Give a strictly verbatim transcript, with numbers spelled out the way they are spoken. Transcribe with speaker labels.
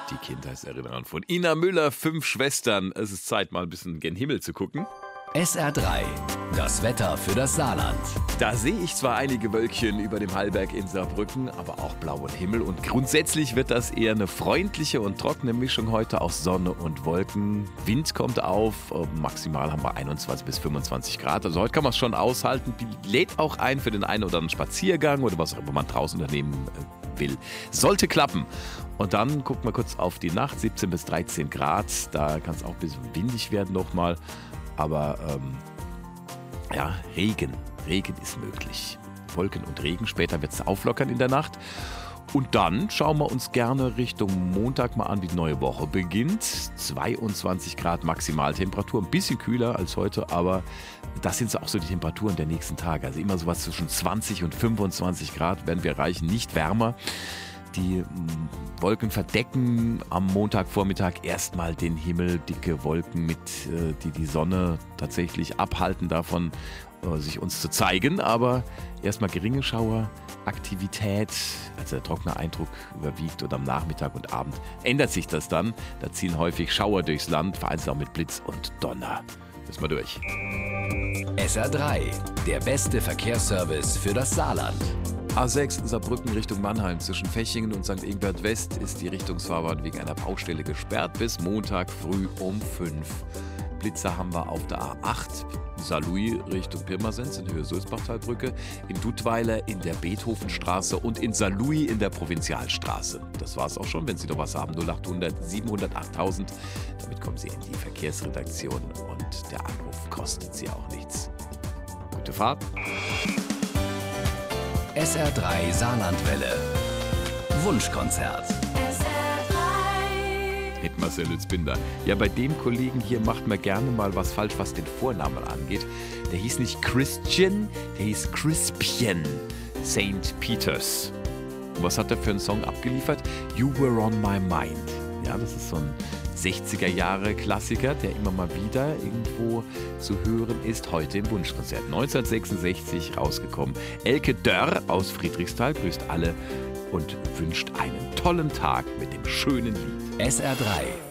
Speaker 1: Die Kindheitserinnerung von Ina Müller, fünf Schwestern. Es ist Zeit, mal ein bisschen gen Himmel zu gucken.
Speaker 2: S R drei, das Wetter für das Saarland.
Speaker 1: Da sehe ich zwar einige Wölkchen über dem Hallberg in Saarbrücken, aber auch blauen Himmel. Und grundsätzlich wird das eher eine freundliche und trockene Mischung heute aus Sonne und Wolken. Wind kommt auf, maximal haben wir einundzwanzig bis fünfundzwanzig Grad. Also heute kann man es schon aushalten. Lädt auch ein für den einen oder anderen Spaziergang oder was auch immer man draußen unternehmen will. Sollte klappen. Und dann gucken wir kurz auf die Nacht, siebzehn bis dreizehn Grad. Da kann es auch ein bisschen windig werden nochmal. Aber ähm, ja, Regen. Regen ist möglich. Wolken und Regen. Später wird es auflockern in der Nacht. Und dann schauen wir uns gerne Richtung Montag mal an, wie die neue Woche beginnt. zweiundzwanzig Grad Maximaltemperatur. Ein bisschen kühler als heute, aber das sind auch so die Temperaturen der nächsten Tage. Also immer sowas zwischen zwanzig und fünfundzwanzig Grad werden wir erreichen. Nicht wärmer. Die Wolken verdecken am Montagvormittag erstmal den Himmel, dicke Wolken, mit, äh, die die Sonne tatsächlich abhalten davon, äh, sich uns zu zeigen. Aber erstmal geringe Schaueraktivität, also der trockene Eindruck überwiegt, und am Nachmittag und Abend ändert sich das dann. Da ziehen häufig Schauer durchs Land, vereinzelt auch mit Blitz und Donner. Müssen wir durch.
Speaker 2: S R drei, der beste Verkehrsservice für das Saarland.
Speaker 1: A sechs Saarbrücken Richtung Mannheim. Zwischen Fechingen und Sankt Ingbert West ist die Richtungsfahrbahn wegen einer Baustelle gesperrt bis Montag früh um fünf. Blitzer haben wir auf der A acht, Saarlouis Richtung Pirmasens in Höhe Sulzbachtalbrücke, in Duttweiler in der Beethovenstraße und in Saarlouis in der Provinzialstraße. Das war es auch schon. Wenn Sie noch was haben, null achthundert siebenhundertachttausend. Damit kommen Sie in die Verkehrsredaktion und der Anruf kostet Sie auch nichts. Gute Fahrt.
Speaker 2: S R drei Saarlandwelle. Wunschkonzert.
Speaker 1: Mit Marcel Lützbinder. Ja, bei dem Kollegen hier macht man gerne mal was falsch, was den Vornamen angeht. Der hieß nicht Christian, der hieß Crispian Saint Peters. Und was hat er für einen Song abgeliefert? You Were On My Mind. Ja, das ist so ein sechziger Jahre Klassiker, der immer mal wieder irgendwo zu hören ist. Heute im Wunschkonzert. neunzehnhundertsechsundsechzig rausgekommen. Elke Dörr aus Friedrichsthal grüßt alle und wünscht einen tollen Tag mit dem schönen Lied.
Speaker 2: S R drei